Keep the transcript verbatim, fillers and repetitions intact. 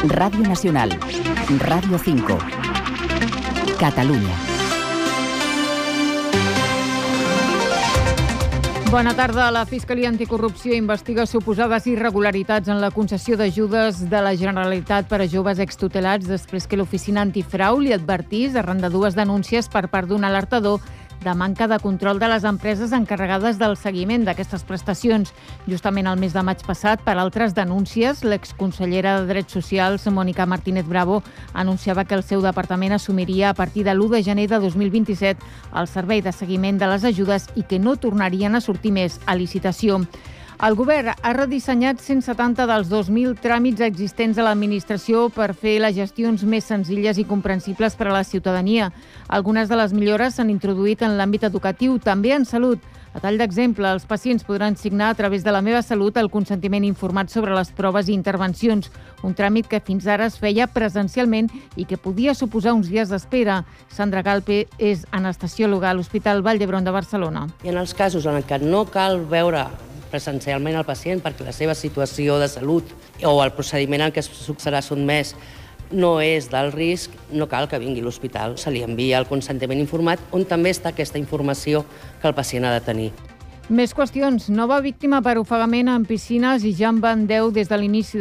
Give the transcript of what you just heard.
Radio Nacional, Radio cinco, Catalunya. Bona tarda. La Fiscalia Anticorrupció investiga suposades irregularitats en la concessió d'ajudes de la Generalitat per a joves extutelats després que l'Oficina Antifrau li advertís arran de dues denúncies per part d'un alertador de manca de control de les empreses encarregades del seguiment d'aquestes prestacions. Justament el mes de maig passat, per altres denúncies, l'exconsellera de Drets Socials, Mònica Martínez Bravo, anunciava que el seu departament assumiria a partir de l'u de gener de dos mil vint-i-set el servei de seguiment de les ajudes i que no tornarien a sortir més a licitació. El govern ha redissenyat cent setanta dels dos mil tràmits existents a l'administració per fer les gestions més senzilles i comprensibles per a la ciutadania. Algunes de les millores s'han introduït en l'àmbit educatiu, també en salut. A tall d'exemple, els pacients podran signar a través de La Meva Salut el consentiment informat sobre les proves i intervencions, un tràmit que fins ara es feia presencialment i que podia suposar uns dies d'espera. Sandra Galpe és anestesiòloga a l'Hospital Vall d'Hebron de Barcelona. I en els casos en què no cal veure presencialment al pacient perquè la seva situació de salut o el procediment al que serà sotmès no és del risc, no cal que vingui a l'hospital. Se li envia el consentiment informat on també està aquesta informació que el pacient ha de tenir. Més qüestions. Nova víctima per ofegament en piscines i ja en van deu des de l'inici